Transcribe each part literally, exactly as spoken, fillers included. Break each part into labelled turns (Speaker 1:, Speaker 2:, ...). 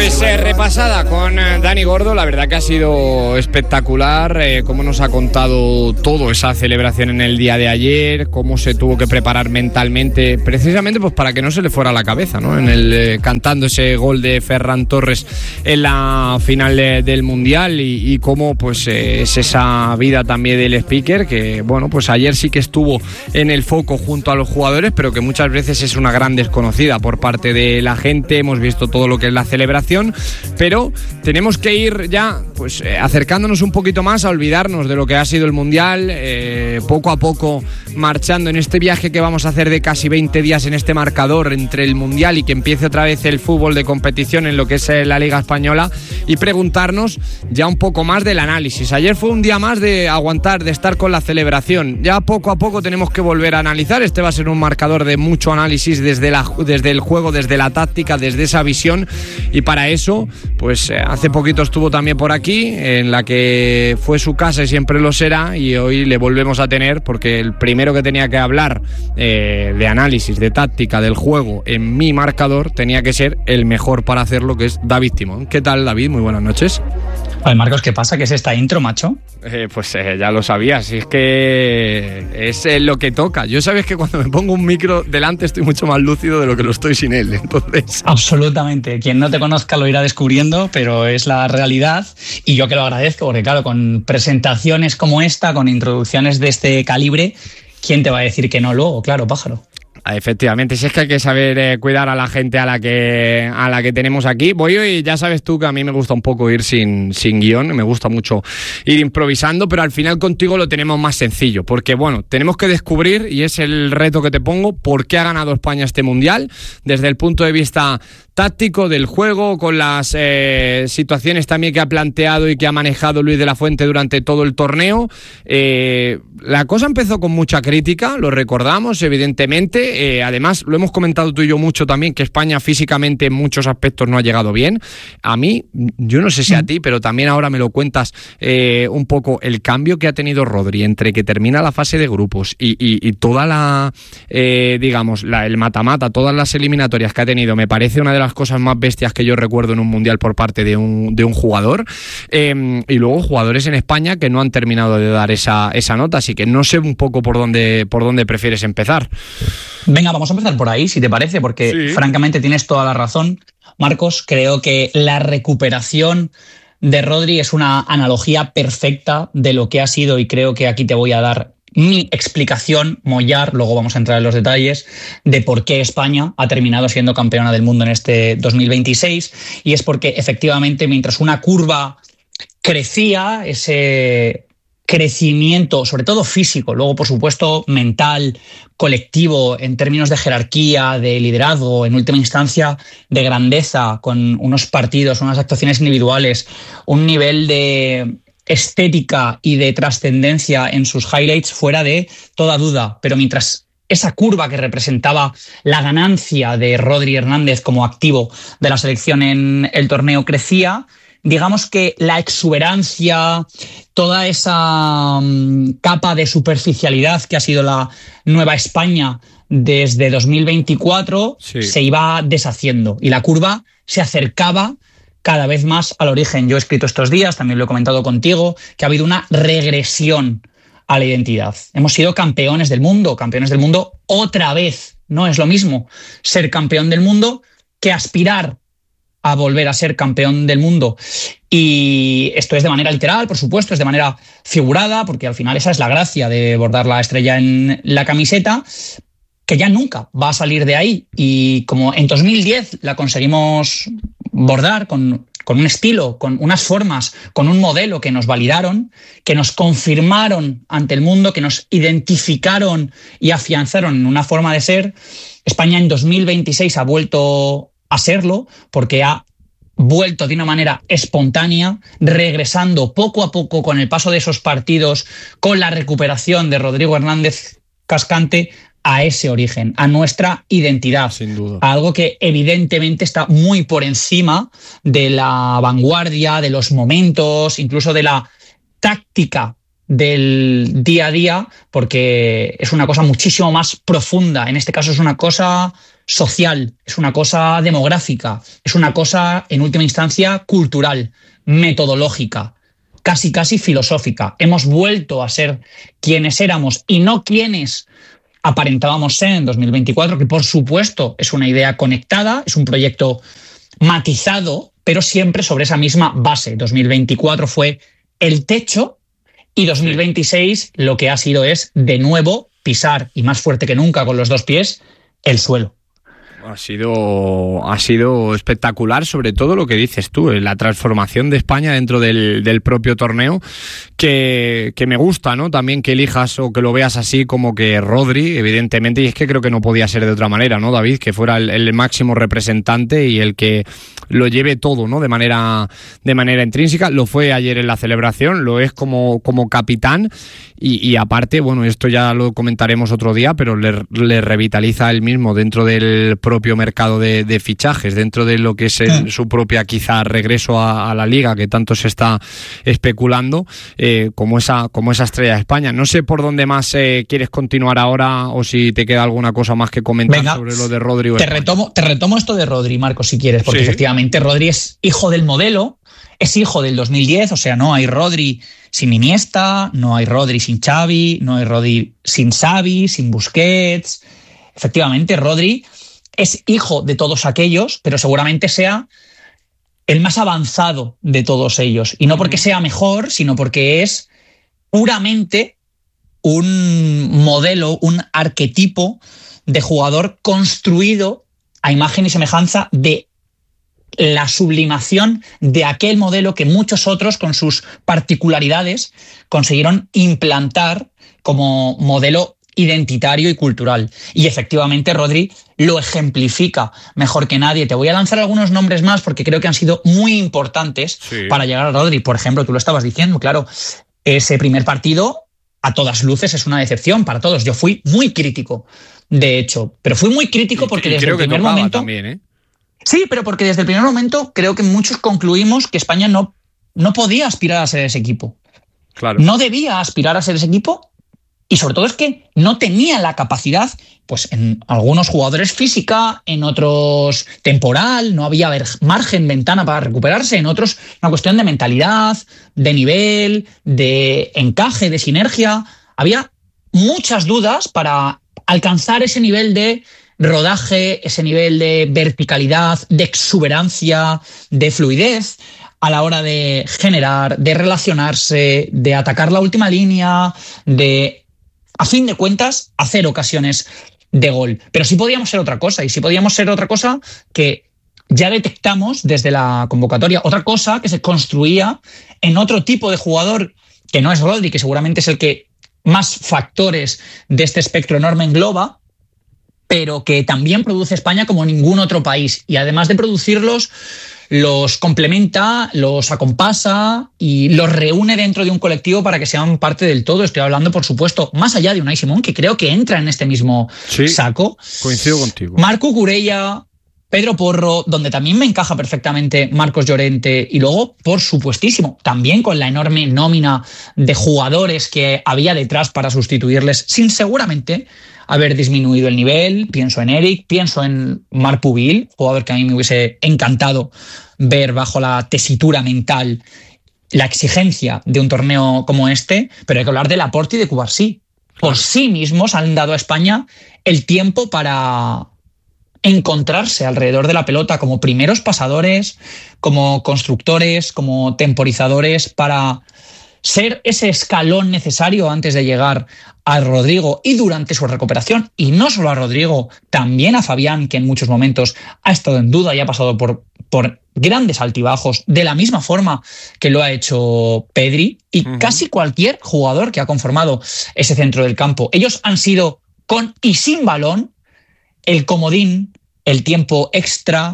Speaker 1: Pues eh, repasada con eh, Dani Gordo, la verdad que ha sido espectacular, eh, cómo nos ha contado todo esa celebración en el día de ayer, cómo se tuvo que preparar mentalmente, precisamente pues para que no se le fuera la cabeza, ¿no? En el eh, cantando ese gol de Ferran Torres en la final de, del Mundial y, y cómo pues eh, es esa vida también del speaker, que bueno, pues ayer sí que estuvo en el foco junto a los jugadores, pero que muchas veces es una gran desconocida por parte de la gente. Hemos visto todo lo que es la celebración, pero tenemos que ir ya pues eh, acercándonos un poquito más a olvidarnos de lo que ha sido el Mundial, eh, poco a poco marchando en este viaje que vamos a hacer de casi veinte días en este marcador entre el Mundial y que empiece otra vez el fútbol de competición en lo que es eh, la Liga Española, y preguntarnos ya un poco más del análisis. Ayer fue un día más de aguantar, de estar con la celebración. Ya poco a poco tenemos que volver a analizar. Este va a ser un marcador de mucho análisis desde, la, desde el juego, desde la táctica, desde esa visión, y para eso pues eh, hace poquito estuvo también por aquí, en la que fue su casa y siempre lo será, y hoy le volvemos a tener porque el primero que tenía que hablar eh, de análisis, de táctica, del juego en mi marcador tenía que ser el mejor para hacerlo, que es David Timón. ¿Qué tal, David? Muy buenas noches.
Speaker 2: Oye, Marcos, ¿qué pasa? ¿Qué es esta intro, macho?
Speaker 1: Eh, pues eh, ya lo sabías, es que es eh, lo que toca. Yo sabes que cuando me pongo un micro delante estoy mucho más lúcido de lo que lo estoy sin él, entonces...
Speaker 2: Absolutamente, quien no te conozca lo irá descubriendo, pero es la realidad, y yo que lo agradezco, porque claro, con presentaciones como esta, con introducciones de este calibre, ¿quién te va a decir que no luego? Claro, pájaro.
Speaker 1: Efectivamente, si es que hay que saber eh, cuidar a la gente a la que a la que tenemos aquí. Voy hoy, ya sabes tú que a mí me gusta un poco ir sin, sin guión, me gusta mucho ir improvisando, pero al final contigo lo tenemos más sencillo, porque bueno, tenemos que descubrir, y es el reto que te pongo, por qué ha ganado España este Mundial, desde el punto de vista táctico del juego, con las eh, situaciones también que ha planteado y que ha manejado Luis de la Fuente durante todo el torneo. Eh, la cosa empezó con mucha crítica, lo recordamos, evidentemente. Eh, además, lo hemos comentado tú y yo mucho también, que España físicamente en muchos aspectos no ha llegado bien. A mí, yo no sé si a ti, pero también ahora me lo cuentas eh, un poco, el cambio que ha tenido Rodri entre que termina la fase de grupos y, y, y toda la, eh, digamos, la, el mata-mata, todas las eliminatorias que ha tenido, me parece una de las cosas más bestias que yo recuerdo en un Mundial por parte de un, de un jugador. Eh, y luego jugadores en España que no han terminado de dar esa, esa nota, así que no sé un poco por dónde, por dónde prefieres empezar.
Speaker 2: Venga, vamos a empezar por ahí, si te parece, porque sí, francamente tienes toda la razón, Marcos. Creo que la recuperación de Rodri es una analogía perfecta de lo que ha sido, y creo que aquí te voy a dar mi explicación, mollar, luego vamos a entrar en los detalles, de por qué España ha terminado siendo campeona del mundo en este dos mil veintiséis, y es porque efectivamente mientras una curva crecía, ese crecimiento, sobre todo físico, luego por supuesto mental, colectivo, en términos de jerarquía, de liderazgo, en última instancia de grandeza, con unos partidos, unas actuaciones individuales, un nivel de estética y de trascendencia en sus highlights fuera de toda duda. Pero mientras esa curva que representaba la ganancia de Rodri Hernández como activo de la selección en el torneo crecía, digamos que la exuberancia, toda esa um, capa de superficialidad que ha sido la nueva España desde dos mil veinticuatro, sí, se iba deshaciendo y la curva se acercaba cada vez más al origen. Yo he escrito estos días, también lo he comentado contigo, que ha habido una regresión a la identidad. Hemos sido campeones del mundo, campeones del mundo otra vez. No es lo mismo ser campeón del mundo que aspirar a volver a ser campeón del mundo. Y esto es de manera literal, por supuesto, es de manera figurada, porque al final esa es la gracia de bordar la estrella en la camiseta, que ya nunca va a salir de ahí. Y como en dos mil diez la conseguimos bordar con, con un estilo, con unas formas, con un modelo que nos validaron, que nos confirmaron ante el mundo, que nos identificaron y afianzaron en una forma de ser, España en dos mil veintiséis ha vuelto a serlo, porque ha vuelto de una manera espontánea, regresando poco a poco con el paso de esos partidos, con la recuperación de Rodrigo Hernández Cascante, a ese origen, a nuestra identidad.
Speaker 1: Sin duda.
Speaker 2: A algo que evidentemente está muy por encima de la vanguardia, de los momentos, incluso de la táctica del día a día, porque es una cosa muchísimo más profunda. En este caso es una cosa social, es una cosa demográfica, es una cosa, en última instancia, cultural, metodológica, casi casi filosófica. Hemos vuelto a ser quienes éramos y no quienes aparentábamos ser en dos mil veinticuatro, que por supuesto es una idea conectada, es un proyecto matizado, pero siempre sobre esa misma base. dos mil veinticuatro fue el techo y dos mil veintiséis lo que ha sido es, de nuevo, pisar, y más fuerte que nunca con los dos pies, el suelo.
Speaker 1: Ha sido, ha sido espectacular, sobre todo lo que dices tú, la transformación de España dentro del, del propio torneo, que, que me gusta, ¿no? También que elijas o que lo veas así como que Rodri, evidentemente, y es que creo que no podía ser de otra manera, ¿no, David? Que fuera el, el máximo representante y el que lo lleve todo, ¿no? De manera, de manera intrínseca. Lo fue ayer en la celebración, lo es como, como capitán y, y aparte, bueno, esto ya lo comentaremos otro día, pero le, le revitaliza él mismo dentro del propio mercado de, de fichajes, dentro de lo que es el, su propia quizá regreso a, a la liga que tanto se está especulando, eh, como esa como esa estrella de España. No sé por dónde más eh, quieres continuar ahora o si te queda alguna cosa más que comentar. Venga, sobre lo de Rodri.
Speaker 2: Te retomo, te retomo esto de Rodri, Marcos, si quieres, porque sí, efectivamente Rodri es hijo del modelo, es hijo del dos mil diez, o sea, no hay Rodri sin Iniesta, no hay Rodri sin Xavi, no hay Rodri sin Xavi, sin Busquets. Efectivamente, Rodri es hijo de todos aquellos, pero seguramente sea el más avanzado de todos ellos. Y no porque sea mejor, sino porque es puramente un modelo, un arquetipo de jugador construido a imagen y semejanza de la sublimación de aquel modelo que muchos otros, con sus particularidades, consiguieron implantar como modelo identitario y cultural. Y efectivamente Rodri lo ejemplifica mejor que nadie. Te voy a lanzar algunos nombres más porque creo que han sido muy importantes sí. para llegar a Rodri. Por ejemplo, tú lo estabas diciendo, claro, ese primer partido a todas luces es una decepción para todos. Yo fui muy crítico, de hecho, pero fui muy crítico porque y, y desde creo el primer
Speaker 1: que
Speaker 2: momento
Speaker 1: también, ¿eh?
Speaker 2: Sí, pero porque desde el primer momento creo que muchos concluimos que España no, no podía aspirar a ser ese equipo.
Speaker 1: Claro.
Speaker 2: No debía aspirar a ser ese equipo. Y sobre todo es que no tenía la capacidad, pues en algunos jugadores física, en otros temporal, no había margen, ventana para recuperarse, en otros una cuestión de mentalidad, de nivel, de encaje, de sinergia. Había muchas dudas para alcanzar ese nivel de rodaje, ese nivel de verticalidad, de exuberancia, de fluidez a la hora de generar, de relacionarse, de atacar la última línea, de, a fin de cuentas, hacer ocasiones de gol. Pero sí podíamos ser otra cosa, y sí podíamos ser otra cosa que ya detectamos desde la convocatoria, otra cosa que se construía en otro tipo de jugador que no es Rodri, que seguramente es el que más factores de este espectro enorme engloba, pero que también produce España como ningún otro país. Y además de producirlos, los complementa, los acompasa y los reúne dentro de un colectivo para que sean parte del todo. Estoy hablando, por supuesto, más allá de Unai Simón, que creo que entra en este mismo
Speaker 1: sí,
Speaker 2: saco.
Speaker 1: Coincido contigo.
Speaker 2: Marco Curella, Pedro Porro, donde también me encaja perfectamente Marcos Llorente, y luego, por supuestísimo, también con la enorme nómina de jugadores que había detrás para sustituirles, sin seguramente haber disminuido el nivel. Pienso en Eric, pienso en Marc Pubil, jugador que a mí me hubiese encantado ver bajo la tesitura mental, la exigencia de un torneo como este, pero hay que hablar de Laporte y de Cubarsí. Por sí mismos han dado a España el tiempo para encontrarse alrededor de la pelota como primeros pasadores, como constructores, como temporizadores, para ser ese escalón necesario antes de llegar a Rodrigo y durante su recuperación. Y no solo a Rodrigo, también a Fabián, que en muchos momentos ha estado en duda y ha pasado por, por grandes altibajos, de la misma forma que lo ha hecho Pedri y uh-huh. casi cualquier jugador que ha conformado ese centro del campo. Ellos han sido, con y sin balón, el comodín, el tiempo extra,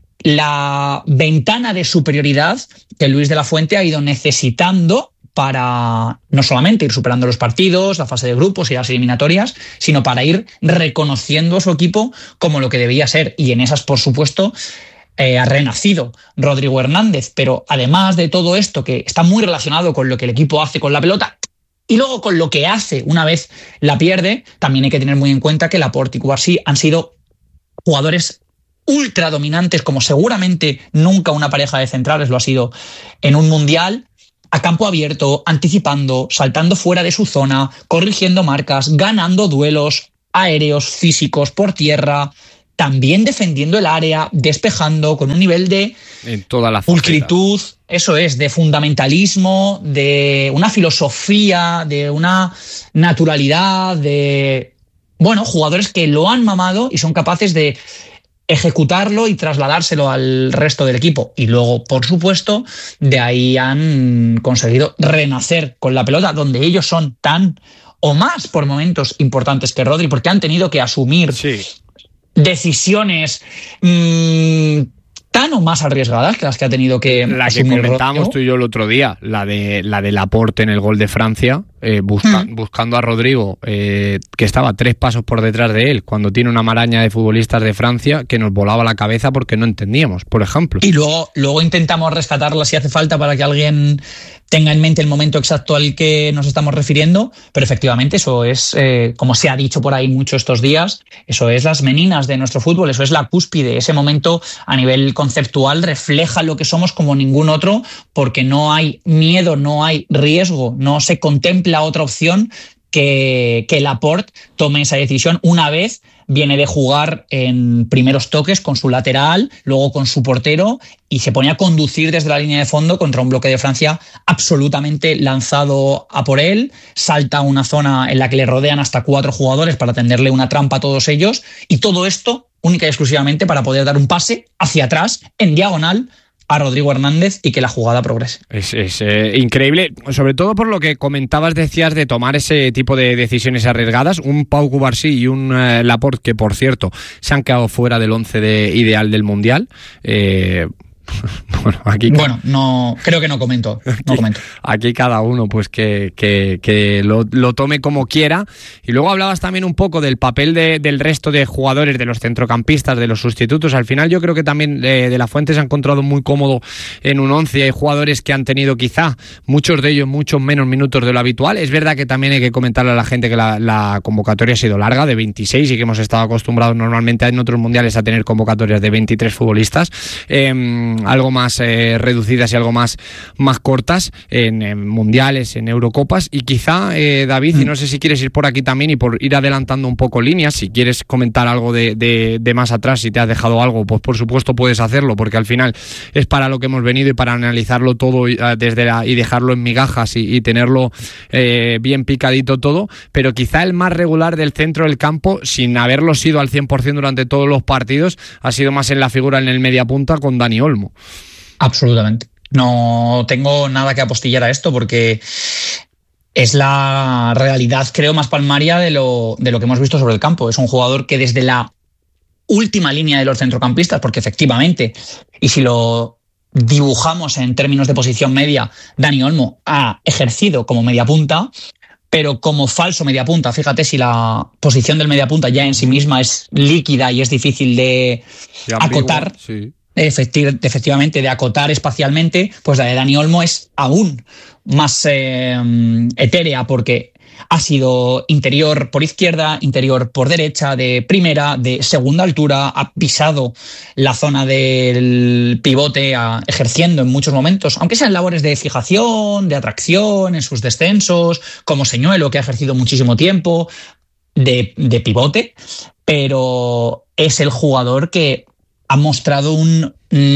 Speaker 2: la ventana de superioridad que Luis de la Fuente ha ido necesitando para no solamente ir superando los partidos, la fase de grupos y las eliminatorias, sino para ir reconociendo a su equipo como lo que debía ser. Y en esas, por supuesto, eh, ha renacido Rodrigo Hernández. Pero además de todo esto, que está muy relacionado con lo que el equipo hace con la pelota y luego con lo que hace una vez la pierde, también hay que tener muy en cuenta que Laporte y Cubarsí han sido jugadores ultra dominantes, como seguramente nunca una pareja de centrales lo ha sido en un mundial, a campo abierto, anticipando, saltando fuera de su zona, corrigiendo marcas, ganando duelos aéreos, físicos, por tierra, también defendiendo el área, despejando, con un nivel de
Speaker 1: en toda la
Speaker 2: pulcritud, eso es, de fundamentalismo, de una filosofía, de una naturalidad, de, bueno, jugadores que lo han mamado y son capaces de ejecutarlo y trasladárselo al resto del equipo. Y luego, por supuesto, de ahí han conseguido renacer con la pelota, donde ellos son tan o más por momentos importantes que Rodri, porque han tenido que asumir
Speaker 1: sí.
Speaker 2: decisiones mmm, tan o más arriesgadas que las que ha tenido que
Speaker 1: la
Speaker 2: asumir
Speaker 1: que comentábamos
Speaker 2: Rodrigo.
Speaker 1: Tú y yo el otro día, la de la de Laporte en el gol de Francia, eh, busca, mm. buscando a Rodrigo, eh, que estaba tres pasos por detrás de él, cuando tiene una maraña de futbolistas de Francia que nos volaba la cabeza porque no entendíamos, por ejemplo.
Speaker 2: Y luego, luego intentamos rescatarla si hace falta para que alguien tenga en mente el momento exacto al que nos estamos refiriendo, pero efectivamente eso es, eh, como se ha dicho por ahí mucho estos días, eso es las meninas de nuestro fútbol, eso es la cúspide, ese momento a nivel conceptual refleja lo que somos como ningún otro, porque no hay miedo, no hay riesgo, no se contempla otra opción que, que Laporte tome esa decisión una vez viene de jugar en primeros toques con su lateral, luego con su portero, y se pone a conducir desde la línea de fondo contra un bloque de Francia absolutamente lanzado a por él, salta a una zona en la que le rodean hasta cuatro jugadores para tenderle una trampa a todos ellos, y todo esto única y exclusivamente para poder dar un pase hacia atrás, en diagonal, a Rodrigo Hernández y que la jugada progrese.
Speaker 1: Es, es eh, increíble, sobre todo por lo que comentabas, decías, de tomar ese tipo de decisiones arriesgadas. Un Pau Cubarsí y un eh, Laporte, que por cierto se han quedado fuera del once de, ideal del Mundial. Eh, bueno, aquí
Speaker 2: bueno, no creo que no comento, no
Speaker 1: aquí,
Speaker 2: comento.
Speaker 1: Aquí cada uno pues que, que, que lo, lo tome como quiera. Y luego hablabas también un poco del papel de, del resto de jugadores, de los centrocampistas, de los sustitutos. Al final yo creo que también eh, De La Fuente se ha encontrado muy cómodo en un once. Hay jugadores que han tenido quizá, muchos de ellos, muchos menos minutos de lo habitual. Es verdad que también hay que comentarle a la gente que la, la convocatoria ha sido larga, de veintiséis, y que hemos estado acostumbrados normalmente en otros mundiales a tener convocatorias de veintitrés futbolistas. Eh, algo más eh, reducidas y algo más, más cortas en, en mundiales, en Eurocopas, y quizá eh, David, mm. y no sé si quieres ir por aquí también y por ir adelantando un poco líneas, si quieres comentar algo de, de, de más atrás, si te has dejado algo, pues por supuesto puedes hacerlo, porque al final es para lo que hemos venido y para analizarlo todo desde la, y dejarlo en migajas y, y tenerlo eh, bien picadito todo, pero quizá el más regular del centro del campo, sin haberlo sido al cien por ciento durante todos los partidos, ha sido más en la figura en el mediapunta con Dani Olmo.
Speaker 2: Absolutamente. No tengo nada que apostillar a esto porque es la realidad, creo, más palmaria de lo, de lo que hemos visto sobre el campo. Es un jugador que desde la última línea de los centrocampistas, porque efectivamente, y si lo dibujamos en términos de posición media, Dani Olmo ha ejercido como mediapunta, pero como falso mediapunta. Fíjate si la posición del mediapunta ya en sí misma es líquida y es difícil de acotar. Sí. Efecti- efectivamente, de acotar espacialmente, pues la de Dani Olmo es aún más eh, etérea, porque ha sido interior por izquierda, interior por derecha, de primera, de segunda altura, ha pisado la zona del pivote, a, ejerciendo en muchos momentos, aunque sean labores de fijación, de atracción, en sus descensos, como Señuelo, que ha ejercido muchísimo tiempo, de, de pivote, pero es el jugador que ha mostrado un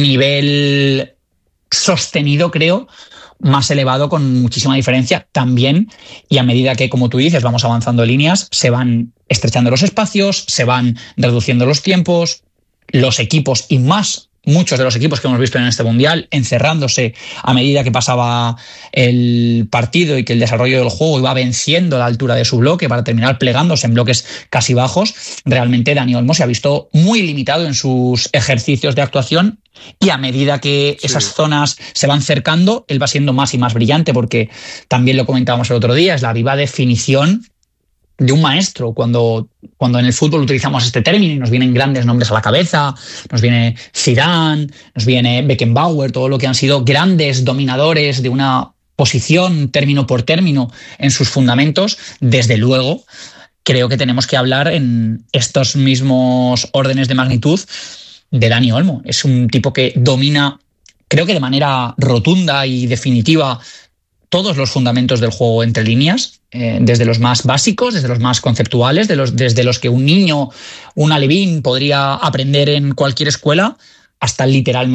Speaker 2: nivel sostenido, creo, más elevado, con muchísima diferencia también, y a medida que, como tú dices, vamos avanzando líneas, se van estrechando los espacios, se van reduciendo los tiempos, los equipos, y más muchos de los equipos que hemos visto en este Mundial, encerrándose a medida que pasaba el partido y que el desarrollo del juego iba venciendo la altura de su bloque para terminar plegándose en bloques casi bajos. Realmente Dani Olmo se ha visto muy limitado en sus ejercicios de actuación, y a medida que sí. esas zonas se van cercando, él va siendo más y más brillante, porque también lo comentábamos el otro día, es la viva definición de un maestro. Cuando, cuando en el fútbol utilizamos este término y nos vienen grandes nombres a la cabeza, nos viene Zidane, nos viene Beckenbauer, todo lo que han sido grandes dominadores de una posición término por término en sus fundamentos, desde luego creo que tenemos que hablar en estos mismos órdenes de magnitud de Dani Olmo. Es un tipo que domina, creo que de manera rotunda y definitiva, todos los fundamentos del juego entre líneas, eh, desde los más básicos, desde los más conceptuales, de los, desde los que un niño, un alevín podría aprender en cualquier escuela, hasta literalmente